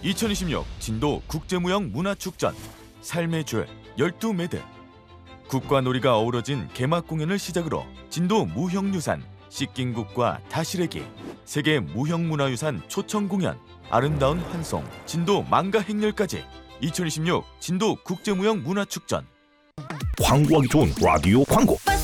2026 진도 국제무형 문화축전 삶의 줄 12매듭 국과 놀이가 어우러진 개막 공연을 시작으로 진도 무형유산 씻긴국과 다시래기 세계 무형문화유산 초청 공연 아름다운 환송 진도 망가 행렬까지 2026 진도 국제무형 문화축전 광고하기 좋은 라디오 광고.